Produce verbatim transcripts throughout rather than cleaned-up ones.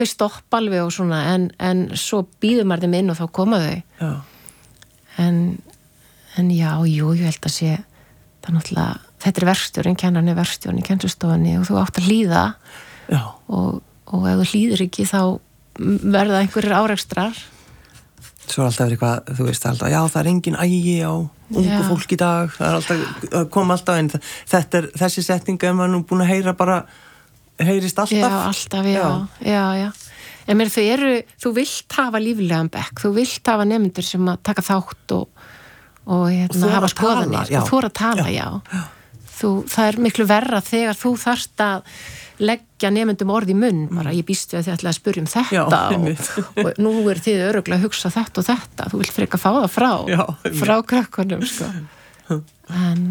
þau stoppa alveg og svona en, en svo býður maður þeim inn og þá koma þau já. En, en já, jú, ég held að sé það náttúrulega, þetta er verkstjórinn, kennarinn er verkstjórinn í kennslustofunni og þú átt að hlýða já. Og, og ef þú hlýðir ekki þá verða einhverjir árekstrar. Svo er alltaf verið eitthvað, þú veist alltaf, já það er engin ægi á ungu Já. fólk í dag, það er alltaf, það kom alltaf en þetta er, þessi setninga er maður nú búin að heyra bara, heyrist alltaf. Já, alltaf, já, já, já. já. En mér þau eru, þú vilt hafa líflegan bekk, þú vilt hafa nemendur sem að taka þátt og, og hérna, og hafa skoðanir, og þóra að tala, já. já. já. Þú, það er miklu verra þegar þú þarft að leggja nemendum orð í munn, bara ég býst við að þið ætlaði að spyrja um þetta já, og, og nú er þið örugglega að hugsa þetta og þetta, þú vilt freka fá það frá, já, frá krakkunum, sko. En,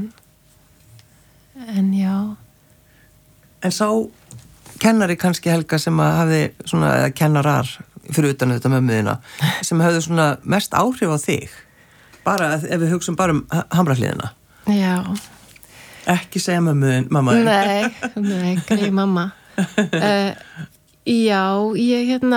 en já. En sá kennari kannski Helga sem að hafi svona, eða kennarar fyrir utan þetta mömmuðina, sem hafði svona mest áhrif á þig, bara ef við hugsum bara um Hamrahliðina. Já. Ekki segja mömmuðin, mamma. Nei, nei, nei, mamma. Uh, já, ég hérna,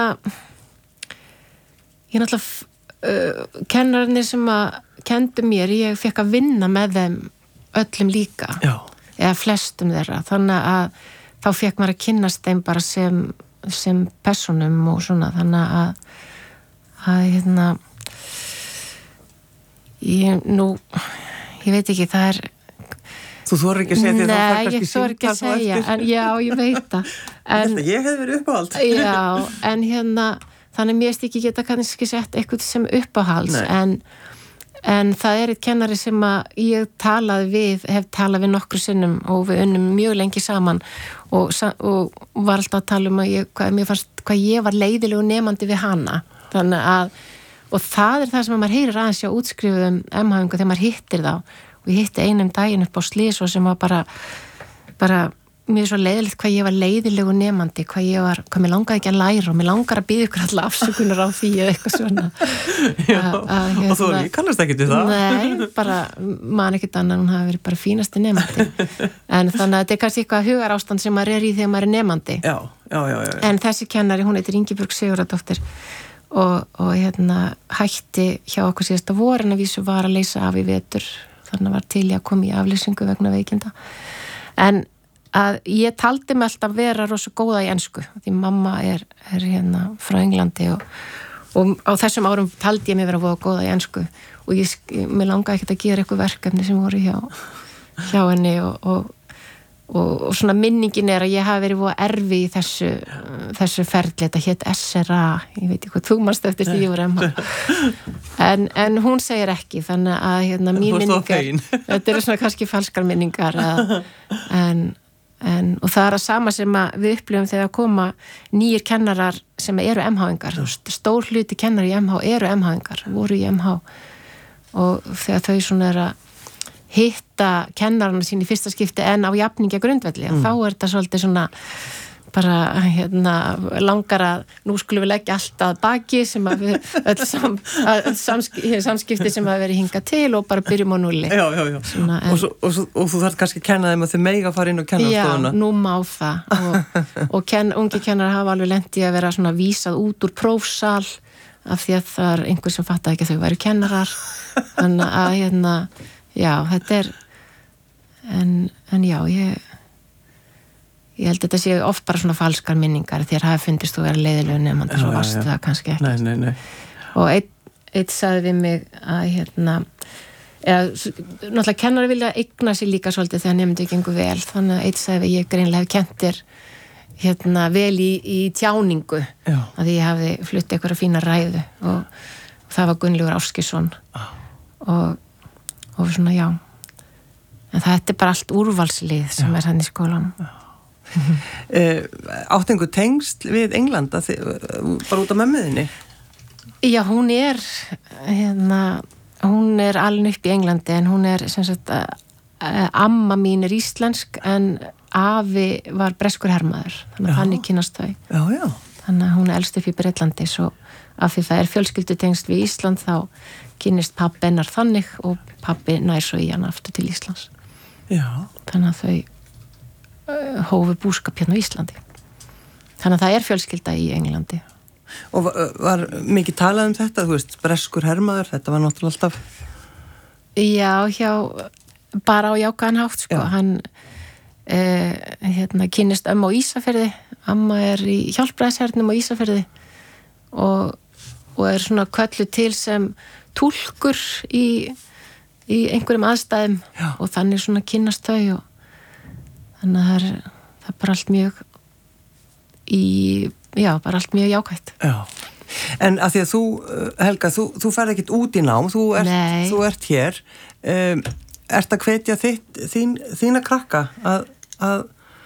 ég náttúrulega, uh, kennararnir sem að kendu mér, ég fekk að vinna með þeim öllum líka. Já. Eða flestum þeirra, þannig að þá fekk maður að kynnast þeim bara sem, sem personum og svona, þannig að, að hérna, ég nú, ég veit ekki, það er, Þú þorir ekki að segja því að það fær kannski Nei, ég þorir ekki að segja, en já, ég veit það. En, ég hef verið uppáhald. Já, en hérna, þannig mér veist ekki geta kannski sett eitthvað sem uppáhalds, en, en það er eitt kennari sem að ég talaði við, hef talað við nokkru sinnum og við unnum mjög lengi saman og, og var alltaf að tala um að ég, hvað, mér fannst, hvað ég var leiðilegu nemandi við hana. Þannig að, og það er það sem maður heyrir aðeins hjá útskrifuðum M H-ingu þegar maður hittir þá. Og ég hitti einum daginn upp á Slís og sem var bara, bara mér svo leiðilegt hvað ég var leiðilegu nemandi, hvað ég var, hvað mér langaði ekki að læra og mér langar að býða ykkur alltaf afsökunar á því eða eitthvað svona. Já, a, a, hérna, og þú ég kannast ekki til það. Nei, bara man ekkert annað, hún hafi verið bara fínasti nemandi. En þannig að þetta er kannski eitthvað hugarástand sem maður er í þegar maður er nemandi. Já, já, já, já. En þessi kennari, hún heitir Ingibjörg Sigurðardóttir og, og hérna hætti hjá okkur síðasta vorin að vísu var að leysa af í vetur. Þannig var til ég að koma í aflýsingu vegna veikinda. En að ég taldi mig alltaf vera rosa góða í ensku, því mamma er, er hérna frá Englandi og, og á þessum árum taldi ég mig vera góða í ensku og ég, mér langaði ekkert að gera eitthvað verkefni sem voru hjá, hjá henni og, og, og, og svona minningin er að ég hafi verið voða erfi í þessu, þessu ferli, þetta hét S R A, ég veit ekki hvað þú manst eftir því ég voru M H. En, en hún segir ekki, þannig að hérna, mín minningar, þetta eru svona kannski falskar minningar, að, en, en, og það er að sama sem að við upplifum þegar að koma nýjir kennarar sem eru M H-ingar, stór hluti kennar í M H eru M H-ingar, voru í M H og þegar þau svona er að hitta kennarana sín í fyrsta skipti en á jafningja grundvelli, mm. þá er þetta svolítið svona bara hérna, langar að nú skulum við leggja allt að baki sem að við öll sam, að, samskipti, samskipti sem að veri hingað til og bara byrjum á nulli. Já, já, já. Svona, en, og, svo, og, svo, og þú þarf kannski að kenna þeim að þau mega fara inn og kenna á stofuna. Já, nú má það og, og ken, ungi kennar hafa alveg lent í að vera svona vísað út úr prófsal af því að það er einhver sem fattaði ekki að þau væri kennarar. Þannig að hérna, já, þetta er en, en já, ég Ég held að þetta sé oft bara svona falskar minningar þér hafi fundist þú vera leiðilegu nefnandi svo varstu það kannski ekki. Nei, nei, nei. Og einn ein sagði við mig að hérna, eða náttúrulega kennari vilja eigna sér líka svolítið þegar nefndu gengur vel, þannig að einn sagði við ég greinlega hef kennt þér hérna vel í, í tjáningu Já. Að ég hafi fluttið eitthvað fína ræðu og, og það var Gunnlaugur Áskisson ah. og, og svona já. En þetta er bara allt úrvalslið sem Já. Er hann í skólanum. Já. Uh, átt einhver tengst við Englanda bara út af mömmuðinni? Já, hún er hérna, hún er alin upp í Englandi en hún er sem sagt uh, amma mín er íslensk en afi var breskur hermaður þannig að hann er kynast þau já, já. Þannig að hún er elst upp í Bretlandi svo af því það er fjölskyldutengst við Ísland þá kynnist pabbi hennar þannig og pabbi nær svo í hann aftur til Íslands já. Þannig að þau hófu búskap hérna á Íslandi. þannig að það er fjölskylda í Englandi. Og var mikið talað um þetta, þú veist, breskur hermaður, þetta var náttúrulega alltaf... Já, hjá, bara á jákvæðan hátt, sko. Já. Hann eh, hérna, kynnist ömmu á Ísafirði, amma er í hjálpræðishernum á Ísafirði og, og er svona köllu til sem túlkur í, í einhverjum aðstæðum Já. Og þannig svona kynnast þau og þannig að það er, það er bara allt mjög í... Já, bara allt mjög jákvætt. Já, en að því að þú, Helga, þú, þú ferð ekkert út í nám, þú ert, þú ert hér, um, ert að hvetja þitt, þín, þína krakka að, að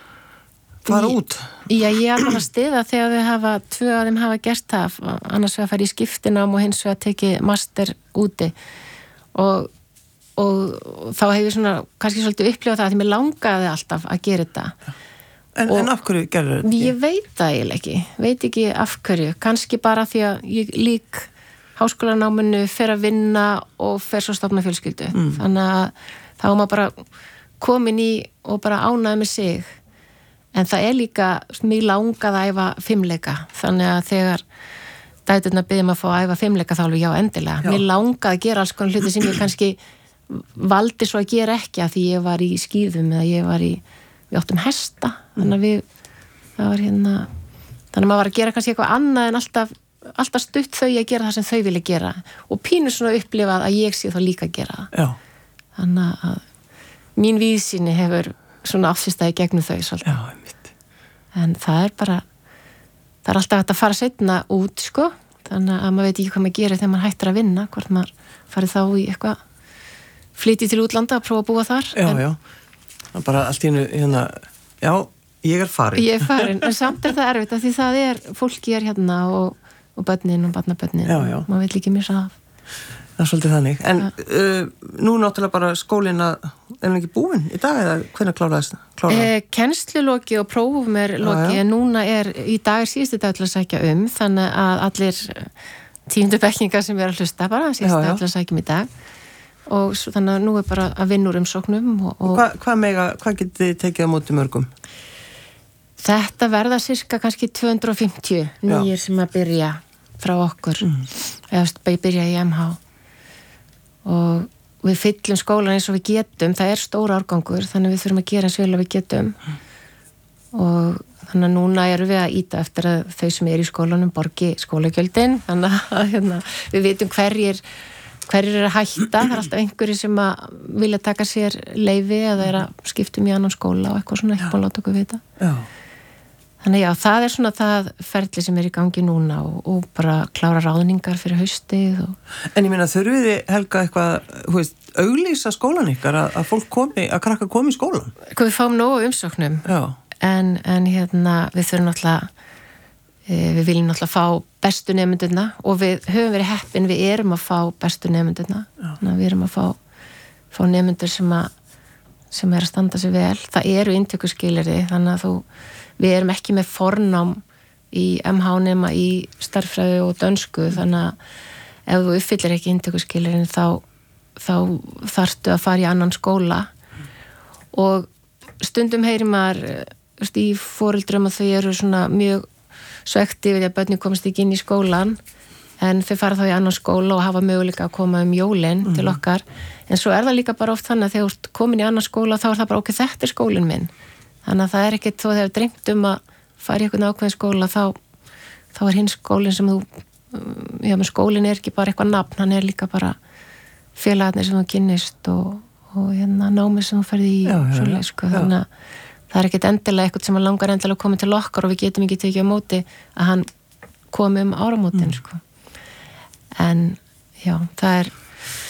fara Ég, út? Já, ég er bara að stiða þegar við hafa, tvö af þeim hafa gert það, annars vegar að fara í skiptinám og hins vegar að teki master úti og, og, og þá hefur svona kannski svolítið upplifað það að því mér langaði alltaf að gera þetta. En, en af hverju gerður þetta? Ég veit það eiginlega ekki, veit ekki af hverju, kannski bara því að ég lík háskólanáminu fer að vinna og fer svo stofna fjölskyldu, mm. þannig að þá er maður bara komin í og bara ánaði með sig, en það er líka, mig langað að æfa fimmleika, þannig að þegar dæturna byrjum að fá að æfa fimmleika þá alveg já endilega, já. Mér langað að gera alls konar hluti sem ég kannski valdi svo að gera ekki að því ég var í skíðum eða ég var í við áttum hesta, þannig að við það var hérna, þannig að maður var að gera kannski eitthvað annað en alltaf alltaf stutt þau að gera það sem þau vilja gera og pínu svona upplifað að ég sé þá líka að gera það. Já. Þannig að mín víðsýni hefur svona afsýstaði gegnum þau svolítið. Já, einmitt. En það er bara það er alltaf hægt að fara seinna út, sko, þannig að maður veit ekki hvað maður gerir þegar maður hættir að vinna, hvort maður farið þá í eitthvað flytið til útlanda að prófa að búa þar. Já, en, já. Bara allt í hennu, hérna, já, ég er farin. Ég er farin, en samt er það erfitt af því það er, fólki er hérna og, og börnin og barnabörnin. Já, já. Maður vil ekki missa af. Það er svolítið þannig. En uh, nú náttúrulega bara skólinn að, er hann ekki búinn í dag eða hvenær kláraðist það? Kláraði? Eh, kennsluloki og prófum er loki, já, já. En núna er, í dag er síðustu dag til að sækja um, þannig að allir tíundu bekkingar sem er að hlusta bara, síðustu dag til að sækja um í dag. Og svo, þannig að nú er bara að vinna úr umsóknum og, og Hvað hva mega, hvað getið þið tekið á móti mörgum? Þetta verða cirka kannski tvö hundruð og fimmtíu nýjir sem að byrja frá okkur mm. eða byrja í M H og við fyllum skólan eins og við getum, það er stóra árgangur þannig við þurfum að gera eins vel að við getum mm. og þannig að núna erum við að íta eftir að þau sem er í skólanum borgi skólagjöldin þannig að hérna, við vitum hverjir hverjir er að hætta, það er alltaf einhverjir sem að vilja taka sér leyfi eða er að skiptum í annan skóla og eitthvað svona ekki búin að láta okkur vita. Já. Þannig já, það er svona það ferli sem er í gangi núna og, og bara klára ráðningar fyrir haustið. Og... En ég meina þurfið þið, Helga, eitthvað, þú veist, auglýsa skólan ykkar að, að fólk komi, að krakka komi í skólan? Við fáum nógu umsóknum, en, en hérna við þurfum náttúrulega við viljum náttúrulega fá bestu nemyndurna og við höfum verið heppin, við erum að fá bestu nemyndurna, þannig að við erum að fá, fá nemyndur sem að sem er að standa sig vel, það eru inntökuskilyrði, þannig að þú við erum ekki með fornám í M H nema í stærðfræði og dönsku, þannig að ef þú uppfyllir ekki inntökuskilyrðin þá, þá þarftu að fara í annan skóla og stundum heyrir maður í foreldrum að þau eru svona mjög svekti við að börnin komast ekki inn í skólan en þau fara þá í annan skóla og hafa möguleika að koma um jólin mm. til okkar en svo er það líka bara oft þannig að þegar þú ert komin í annan skóla þá er það bara okkur þetta er skólinn minn þannig að það er ekkert þó þegar dreymt um að fara í einhvern ákveðin skóla þá, þá er hinn skólinn sem þú já, menn skólinn er ekki bara eitthvað nafn hann er líka bara félagarnir sem þú kynnist og, og hérna námið sem þú ferði í já, já, svoleið, sko, þannig að það er ekkert endilega eitthvað sem að langar endilega að koma til okkar og við getum ekki tekið á móti að hann komi um áramótin mm. sko. En já, það er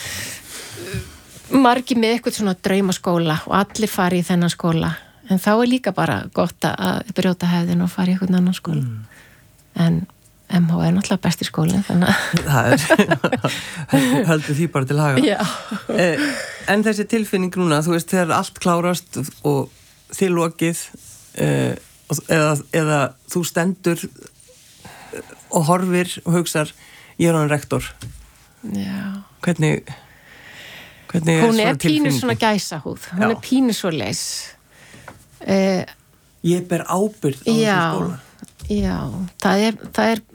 margir með eitthvað svona draumaskóla og allir fari í þennan skóla en þá er líka bara gott að brjóta hefðin og fara í eitthvað annan skóla mm. en M H er náttúrulega besti skólinn þannig að það er heldur því bara til haga eh, en þessi tilfinning núna þú veist þegar allt klárast og þið lokið eh, eða, eða þú stendur og horfir og hugsar ég er hann rektor já. hvernig hvernig hún er er pínu svona gæsahúð hún já. Er pínu svo leis eh, ég ber ábyrgð á þessu skóla Já, það er, það er